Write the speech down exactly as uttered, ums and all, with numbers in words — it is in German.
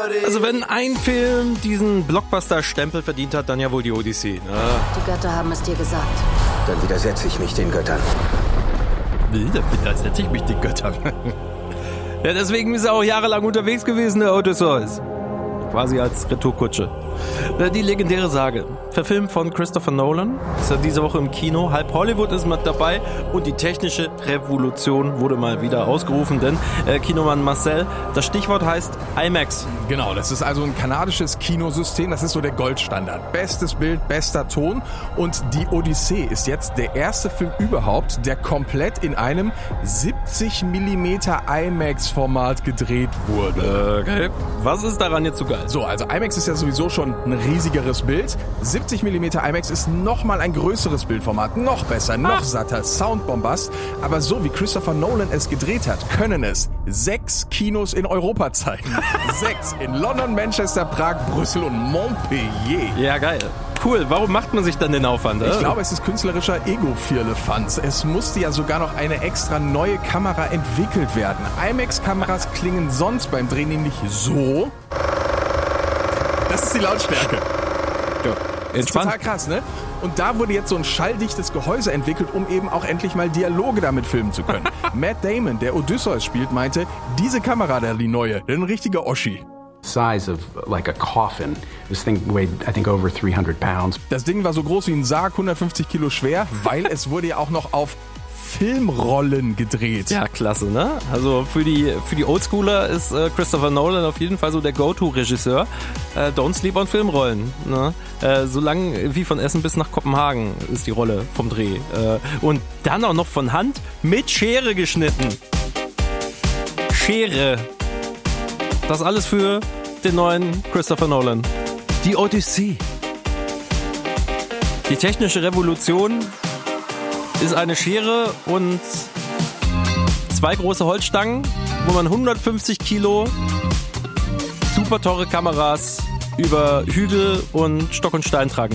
Also wenn ein Film diesen Blockbuster-Stempel verdient hat, dann ja wohl die Odyssee. Ne? Die Götter haben es dir gesagt. Dann widersetze ich mich den Göttern. Wie? Da widersetze ich mich den Göttern. Ja, deswegen ist er auch jahrelang unterwegs gewesen, der Odysseus. Quasi als Retourkutsche. Die legendäre Sage. Verfilmt von Christopher Nolan. Ist ja diese Woche im Kino. Halb Hollywood ist mit dabei. Und die technische Revolution wurde mal wieder ausgerufen. Denn äh, Kinomann Marcel, das Stichwort heißt IMAX. Genau, das ist also ein kanadisches Kinosystem. Das ist so der Goldstandard. Bestes Bild, bester Ton. Und die Odyssee ist jetzt der erste Film überhaupt, der komplett in einem siebzig Millimeter IMAX-Format gedreht wurde. Okay. Was ist daran jetzt so geil? So, also IMAX ist ja sowieso schon ein riesigeres Bild. siebzig Millimeter IMAX ist nochmal ein größeres Bildformat. Noch besser, noch satter, Soundbombast. Aber so wie Christopher Nolan es gedreht hat, können es sechs Kinos in Europa zeigen. Sechs in London, Manchester, Prag, Brüssel und Montpellier. Ja, geil. Cool. Warum macht man sich dann den Aufwand? Ich glaube, es ist künstlerischer Ego-Firlefanz. Es musste ja sogar noch eine extra neue Kamera entwickelt werden. IMAX-Kameras klingen sonst beim Drehen nämlich so. Das ist die Lautstärke. Ja, das ist total krass, ne? Und da wurde jetzt so ein schalldichtes Gehäuse entwickelt, um eben auch endlich mal Dialoge damit filmen zu können. Matt Damon, der Odysseus spielt, meinte, diese Kamera da, die neue, ein richtiger Oschi. Size of like a coffin. This thing weighed, I think, over three hundred pounds. Das Ding war so groß wie ein Sarg, hundertfünfzig Kilo schwer, weil es wurde ja auch noch auf Filmrollen gedreht. Ja, klasse, ne? Also für die für die Oldschooler ist äh, Christopher Nolan auf jeden Fall so der Go-To-Regisseur. Äh, don't sleep on Filmrollen. Ne? Äh, so lang wie von Essen bis nach Kopenhagen ist die Rolle vom Dreh. Äh, und dann auch noch von Hand mit Schere geschnitten. Schere. Das alles für den neuen Christopher Nolan. Die Odyssee. Die technische Revolution ist eine Schere und zwei große Holzstangen, wo man hundertfünfzig Kilo super teure Kameras über Hügel und Stock und Stein tragen